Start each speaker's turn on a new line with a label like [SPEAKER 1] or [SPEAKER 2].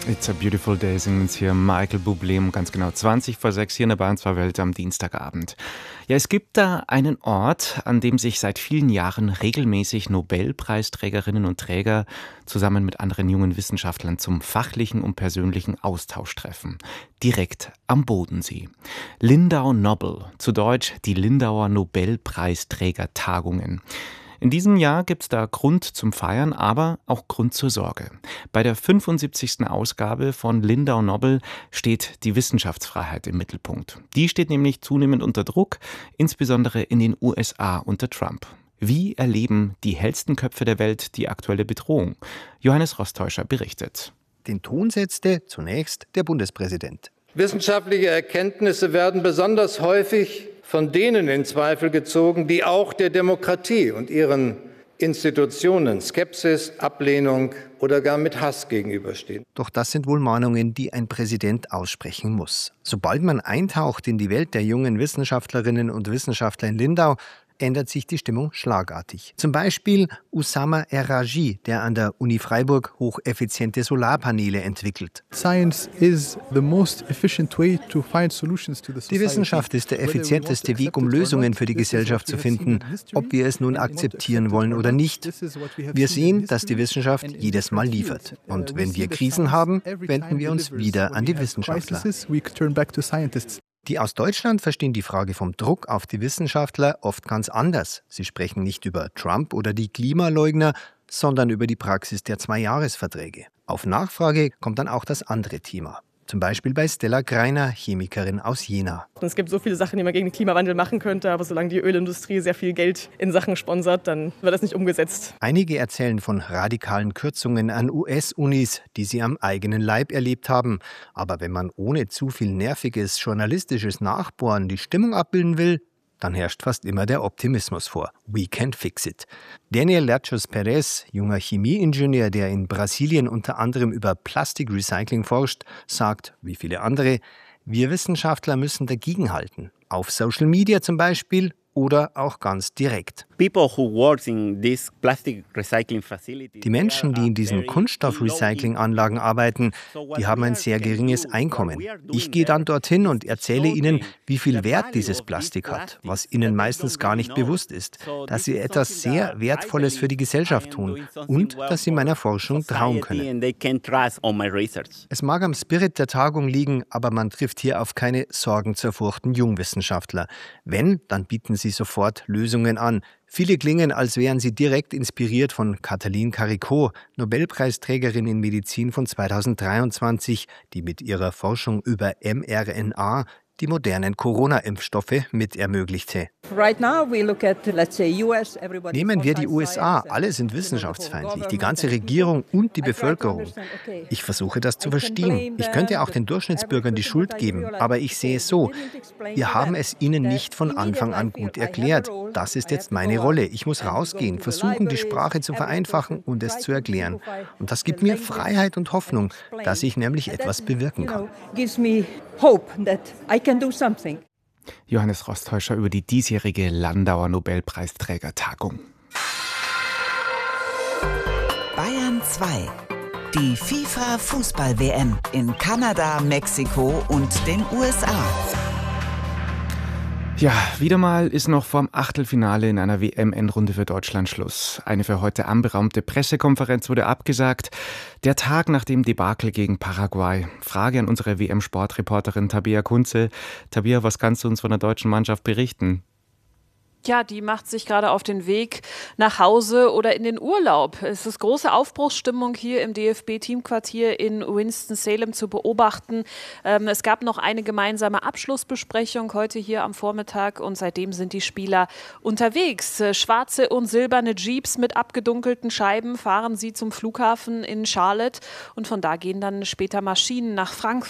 [SPEAKER 1] It's a beautiful day, singen uns hier Michael Bublé um ganz genau 20 vor 6 hier in der Bayern 2 Welt am Dienstagabend. Ja, es gibt da einen Ort, an dem sich seit vielen Jahren regelmäßig Nobelpreisträgerinnen und Träger zusammen mit anderen jungen Wissenschaftlern zum fachlichen und persönlichen Austausch treffen. Direkt am Bodensee. Lindau Nobel, zu Deutsch die Lindauer Nobelpreisträgertagungen. In diesem Jahr gibt es da Grund zum Feiern, aber auch Grund zur Sorge. Bei der 75. Ausgabe von Lindau Nobel steht die Wissenschaftsfreiheit im Mittelpunkt. Die steht nämlich zunehmend unter Druck, insbesondere in den USA unter Trump. Wie erleben die hellsten Köpfe der Welt die aktuelle Bedrohung? Johannes Rostäuscher berichtet.
[SPEAKER 2] Den Ton setzte zunächst der Bundespräsident.
[SPEAKER 3] Wissenschaftliche Erkenntnisse werden besonders häufig von denen in Zweifel gezogen, die auch der Demokratie und ihren Institutionen Skepsis, Ablehnung oder gar mit Hass gegenüberstehen.
[SPEAKER 2] Doch das sind wohl Mahnungen, die ein Präsident aussprechen muss. Sobald man eintaucht in die Welt der jungen Wissenschaftlerinnen und Wissenschaftler in Lindau, ändert sich die Stimmung schlagartig. Zum Beispiel Oussama Erragi, der an der Uni Freiburg hocheffiziente Solarpaneele entwickelt.
[SPEAKER 4] Die
[SPEAKER 2] Wissenschaft ist der effizienteste Weg, um Lösungen für die Gesellschaft zu finden, ob wir es nun akzeptieren wollen oder nicht. Wir sehen, dass die Wissenschaft jedes Mal liefert. Und wenn wir Krisen haben, wenden wir uns wieder an die Wissenschaftler. Die aus Deutschland verstehen die Frage vom Druck auf die Wissenschaftler oft ganz anders. Sie sprechen nicht über Trump oder die Klimaleugner, sondern über die Praxis der 2-Jahres-Verträge. Auf Nachfrage kommt dann auch das andere Thema. Zum Beispiel bei Stella Greiner, Chemikerin aus Jena.
[SPEAKER 5] Es gibt so viele Sachen, die man gegen den Klimawandel machen könnte, aber solange die Ölindustrie sehr viel Geld in Sachen sponsert, dann wird das nicht umgesetzt.
[SPEAKER 2] Einige erzählen von radikalen Kürzungen an US-Unis, die sie am eigenen Leib erlebt haben. Aber wenn man ohne zu viel nerviges journalistisches Nachbohren die Stimmung abbilden will, dann herrscht fast immer der Optimismus vor. We can fix it. Daniel Lerchos Perez, junger Chemieingenieur, der in Brasilien unter anderem über Plastikrecycling forscht, sagt, wie viele andere, wir Wissenschaftler müssen dagegenhalten. Auf Social Media zum Beispiel oder auch ganz direkt. Die Menschen, die in diesen Kunststoffrecyclinganlagen arbeiten, die haben ein sehr geringes Einkommen. Ich gehe dann dorthin und erzähle ihnen, wie viel Wert dieses Plastik hat, was ihnen meistens gar nicht bewusst ist, dass sie etwas sehr Wertvolles für die Gesellschaft tun und dass sie meiner Forschung trauen können. Es mag am Spirit der Tagung liegen, aber man trifft hier auf keine sorgenzerfurchten Jungwissenschaftler. Wenn, dann bieten sie sofort Lösungen an. Viele klingen, als wären sie direkt inspiriert von Katalin Karikó, Nobelpreisträgerin in Medizin von 2023, die mit ihrer Forschung über mRNA die modernen Corona-Impfstoffe mit ermöglichte. Nehmen wir die USA. Alle sind wissenschaftsfeindlich, die ganze Regierung und die Bevölkerung. Ich versuche das zu verstehen. Ich könnte auch den Durchschnittsbürgern die Schuld geben, aber ich sehe es so. Wir haben es ihnen nicht von Anfang an gut erklärt. Das ist jetzt meine Rolle. Ich muss rausgehen, versuchen, die Sprache zu vereinfachen und es zu erklären. Und das gibt mir Freiheit und Hoffnung, dass ich nämlich etwas bewirken kann.
[SPEAKER 1] Johannes Rostäuscher über die diesjährige Landauer Nobelpreisträgertagung.
[SPEAKER 6] Bayern 2. Die FIFA-Fußball-WM in Kanada, Mexiko und den USA.
[SPEAKER 1] Ja, wieder mal ist noch vorm Achtelfinale in einer WM-Endrunde für Deutschland Schluss. Eine für heute anberaumte Pressekonferenz wurde abgesagt. Der Tag nach dem Debakel gegen Paraguay. Frage an unsere WM-Sportreporterin Tabea Kunze. Tabea, was kannst du uns von der deutschen Mannschaft berichten?
[SPEAKER 7] Ja, die macht sich gerade auf den Weg nach Hause oder in den Urlaub. Es ist große Aufbruchsstimmung hier im DFB-Teamquartier in Winston-Salem zu beobachten. Es gab noch eine gemeinsame Abschlussbesprechung heute hier am Vormittag und seitdem sind die Spieler unterwegs. Schwarze und silberne Jeeps mit abgedunkelten Scheiben fahren sie zum Flughafen in Charlotte und von da gehen dann später Maschinen nach Frankfurt.